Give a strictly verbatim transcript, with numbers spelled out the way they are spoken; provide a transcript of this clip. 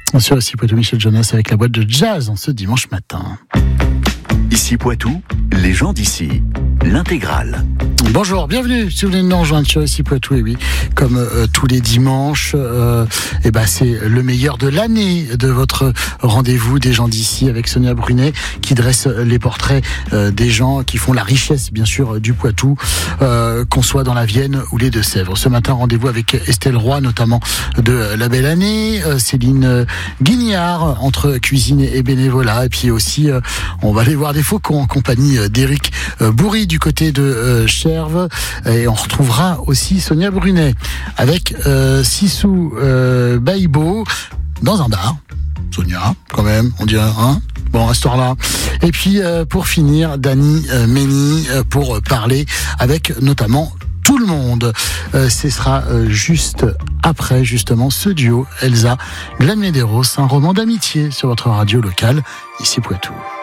Sur ici Poitou, Michel Jonas avec la boîte de jazz en ce dimanche matin. Ici Poitou, les gens d'ici, l'intégrale. Bonjour, bienvenue si vous venez de nous rejoindre sur ici Poitou, et oui, comme euh, tous les dimanches, euh, et ben c'est le meilleur de l'année de votre rendez-vous des gens d'ici avec Sonia Brunet qui dresse les portraits euh, des gens qui font la richesse bien sûr du Poitou, euh, qu'on soit dans la Vienne ou les Deux-Sèvres. Ce matin, rendez-vous avec Estelle Roy, notamment de La Belle Année, euh, Céline Guignard entre cuisine et bénévolat, et puis aussi euh, on va aller voir des faucons en compagnie d'Éric Bourri du côté de euh, Cherves, et on retrouvera aussi Sonia Brunet avec euh, Sissou euh, Baïbo dans un bar. Sonia, quand même, on dirait, hein? Bon, restons là. Et puis, euh, pour finir, Dany euh, Mény euh, pour parler avec notamment tout le monde. Euh, ce sera euh, juste après, justement, ce duo Elsa Glenn Medeiros, un roman d'amitié sur votre radio locale, ici Poitou.